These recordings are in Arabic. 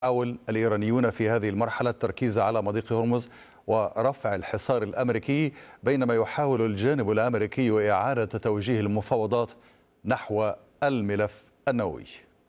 يحاول الإيرانيون في هذه المرحلة التركيز على مضيق هرمز ورفع الحصار الأمريكي، بينما يحاول الجانب الأمريكي إعادة توجيه المفاوضات نحو الملف النووي.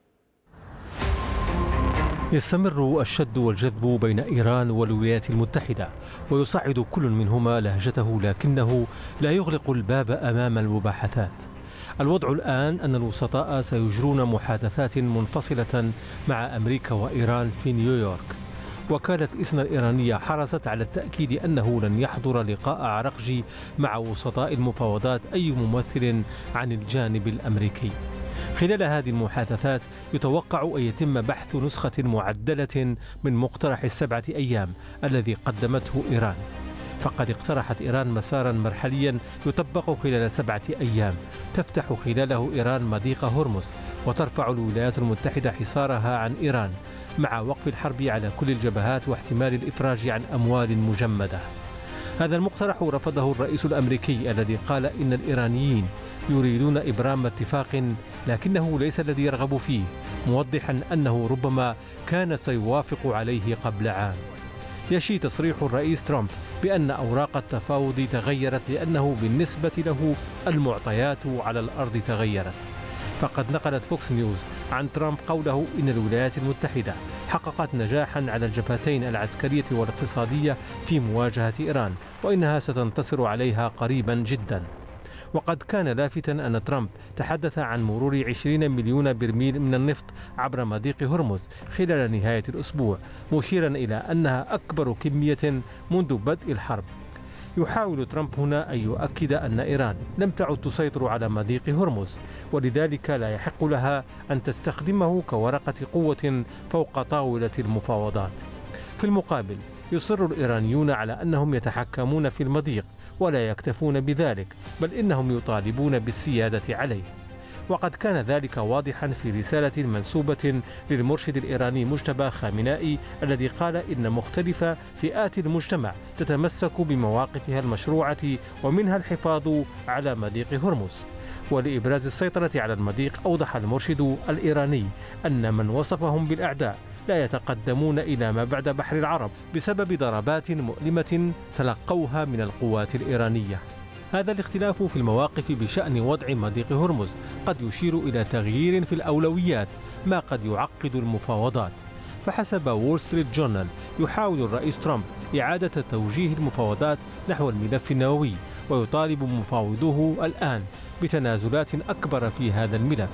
يستمر الشد والجذب بين إيران والولايات المتحدة، ويصعد كل منهما لهجته، لكنه لا يغلق الباب أمام المباحثات. الوضع الآن أن الوسطاء سيجرون محادثات منفصلة مع أمريكا وإيران في نيويورك. وكالة إسنا الإيرانية حرصت على التأكيد أنه لن يحضر لقاء عرقجي مع وسطاء المفاوضات أي ممثل عن الجانب الأمريكي. خلال هذه المحادثات يتوقع أن يتم بحث نسخة معدلة من مقترح ال7 أيام الذي قدمته إيران. فقد اقترحت إيران مسارا مرحليا يطبق خلال 7 أيام تفتح خلاله إيران مضيق هرمز، وترفع الولايات المتحدة حصارها عن إيران مع وقف الحرب على كل الجبهات واحتمال الإفراج عن أموال مجمدة. هذا المقترح رفضه الرئيس الأمريكي الذي قال إن الإيرانيين يريدون إبرام اتفاق لكنه ليس الذي يرغب فيه، موضحا أنه ربما كان سيوافق عليه قبل عام. يشي تصريح الرئيس ترامب بأن أوراق التفاوض تغيرت لأنه بالنسبة له المعطيات على الأرض تغيرت. فقد نقلت فوكس نيوز عن ترامب قوله إن الولايات المتحدة حققت نجاحا على الجبهتين العسكرية والاقتصادية في مواجهة إيران، وإنها ستنتصر عليها قريبا جدا. وقد كان لافتا أن ترامب تحدث عن مرور 20 مليون برميل من النفط عبر مضيق هرمز خلال نهاية الأسبوع، مشيرا إلى أنها أكبر كمية منذ بدء الحرب. يحاول ترامب هنا أن يؤكد أن إيران لم تعد تسيطر على مضيق هرمز، ولذلك لا يحق لها أن تستخدمه كورقة قوة فوق طاولة المفاوضات. في المقابل يصر الإيرانيون على أنهم يتحكمون في المضيق ولا يكتفون بذلك، بل إنهم يطالبون بالسيادة عليه. وقد كان ذلك واضحا في رسالة منسوبة للمرشد الإيراني مجتبى خامنائي الذي قال إن مختلف فئات المجتمع تتمسك بمواقفها المشروعة ومنها الحفاظ على مضيق هرمز. ولإبراز السيطرة على المضيق أوضح المرشد الإيراني أن من وصفهم بالأعداء لا يتقدمون إلى ما بعد بحر العرب بسبب ضربات مؤلمة تلقوها من القوات الإيرانية. هذا الاختلاف في المواقف بشأن وضع مضيق هرمز قد يشير إلى تغيير في الأولويات، ما قد يعقد المفاوضات. فحسب وول ستريت جورنال يحاول الرئيس ترامب إعادة توجيه المفاوضات نحو الملف النووي، ويطالب مفاوضوه الآن بتنازلات أكبر في هذا الملف.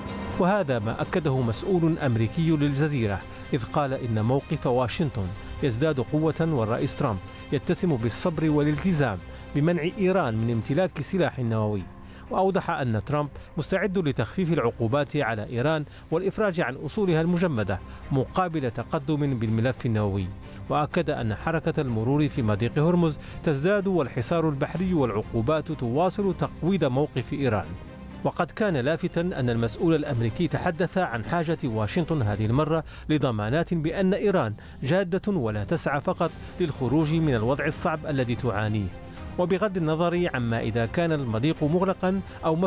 وهذا ما أكده مسؤول أمريكي للجزيرة، إذ قال إن موقف واشنطن يزداد قوة، والرئيس ترامب يتسم بالصبر والالتزام بمنع إيران من امتلاك سلاح نووي. وأوضح أن ترامب مستعد لتخفيف العقوبات على إيران والإفراج عن أصولها المجمدة مقابل تقدم بالملف النووي. وأكد أن حركة المرور في مضيق هرمز تزداد، والحصار البحري والعقوبات تواصل تقويض موقف إيران. وقد كان لافتا أن المسؤول الأمريكي تحدث عن حاجة واشنطن هذه المرة لضمانات بأن إيران جادة ولا تسعى فقط للخروج من الوضع الصعب الذي تعانيه. وبغض النظر عما إذا كان المضيق مغلقا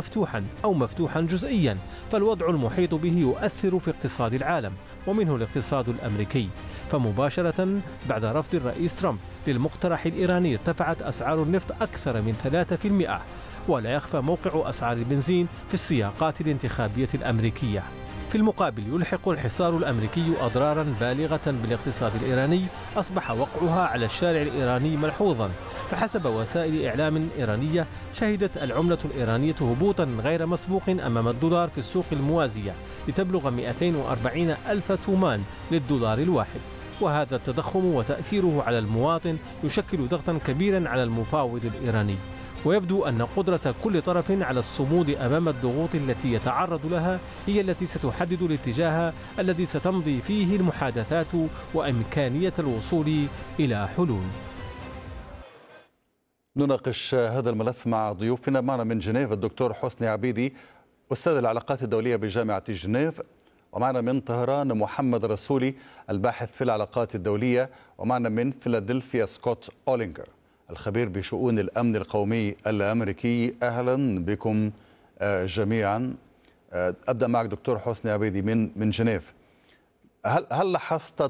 أو مفتوحا جزئيا، فالوضع المحيط به يؤثر في اقتصاد العالم ومنه الاقتصاد الأمريكي. فمباشرة بعد رفض الرئيس ترامب للمقترح الإيراني ارتفعت أسعار النفط أكثر من 3%، ولا يخفى موقع أسعار البنزين في السياقات الانتخابية الأمريكية. في المقابل يلحق الحصار الأمريكي أضرارا بالغة بالاقتصاد الإيراني أصبح وقعها على الشارع الإيراني ملحوظا. فحسب وسائل إعلام إيرانية شهدت العملة الإيرانية هبوطا غير مسبوق أمام الدولار في السوق الموازية لتبلغ 240 ألف تومان للدولار الواحد. وهذا التضخم وتأثيره على المواطن يشكل ضغطا كبيرا على المفاوض الإيراني. ويبدو أن قدرة كل طرف على الصمود أمام الضغوط التي يتعرض لها هي التي ستحدد الاتجاه الذي ستمضي فيه المحادثات وإمكانية الوصول إلى حلول. نناقش هذا الملف مع ضيوفنا. معنا من جنيف الدكتور حسني عبيدي أستاذ العلاقات الدولية بجامعة جنيف، ومعنا من طهران محمد رسولي الباحث في العلاقات الدولية، ومعنا من فيلادلفيا سكوت أولينجر الخبير بشؤون الأمن القومي الأمريكي. أهلا بكم جميعا. أبدأ معك دكتور حسني عبيدي من جنيف. هل لاحظت